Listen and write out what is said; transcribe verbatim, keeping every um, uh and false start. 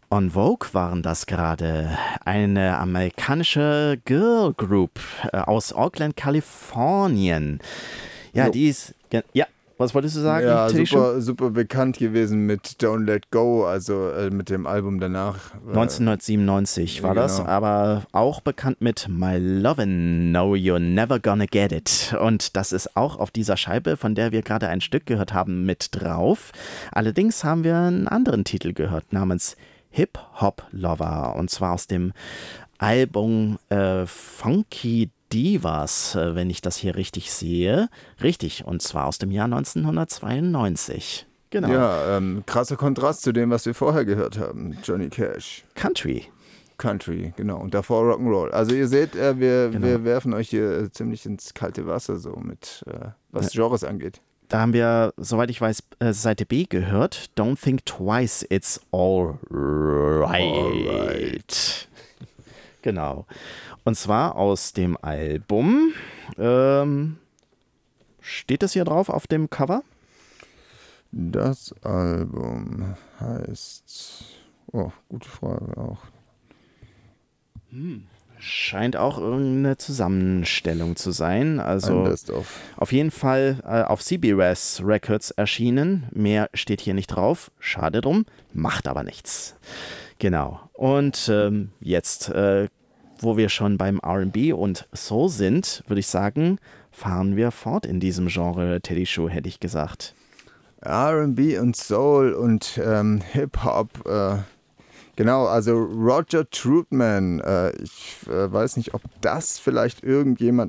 En Vogue waren das gerade. Eine amerikanische Girl Group äh, aus Oakland, Kalifornien. Ja, Jo. die ist. ge- Ja, was wolltest du sagen, Ja, Tishu? super, super bekannt gewesen mit Don't Let Go, also äh, mit dem Album danach. Äh, neunzehnhundertsiebenundneunzig war das, genau. aber auch bekannt mit My Lovin', No You're Never Gonna Get It. Und das ist auch auf dieser Scheibe, von der wir gerade ein Stück gehört haben, mit drauf. Allerdings haben wir einen anderen Titel gehört namens Hip Hop Lover, und zwar aus dem Album äh, Funky Divas, äh, wenn ich das hier richtig sehe. Richtig, und zwar aus dem Jahr neunzehnhundertzweiundneunzig. Genau. Ja, ähm, krasser Kontrast zu dem, was wir vorher gehört haben. Johnny Cash. Country. Country, genau. Und davor Rock'n'Roll. Also ihr seht, äh, wir, Genau. wir werfen euch hier äh, ziemlich ins kalte Wasser, so mit äh, was Genres angeht. Da haben wir, soweit ich weiß, äh, Seite B gehört. Don't think twice, it's all right. Alright. Genau. Und zwar aus dem Album. Ähm, steht das hier drauf auf dem Cover? Das Album heißt... Oh, gute Frage auch. Scheint auch irgendeine Zusammenstellung zu sein. Ein Also Best-of. auf jeden Fall äh, auf C B R S Records erschienen. Mehr steht hier nicht drauf. Schade drum. Macht aber nichts. Genau. Und ähm, jetzt, äh, wo wir schon beim R and B und Soul sind, würde ich sagen, fahren wir fort in diesem Genre, Teddy Schuh, hätte ich gesagt. R and B und Soul und ähm, Hip-Hop. Äh, genau, also Roger Troutman. Äh, ich äh, weiß nicht, ob das vielleicht irgendjemand